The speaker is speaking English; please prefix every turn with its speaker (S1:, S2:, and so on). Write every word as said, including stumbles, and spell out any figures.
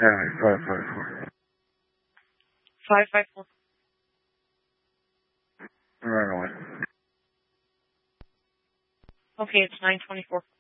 S1: Yeah, five five four.
S2: Five five four.
S1: Right away.
S2: Okay, it's nine twenty four.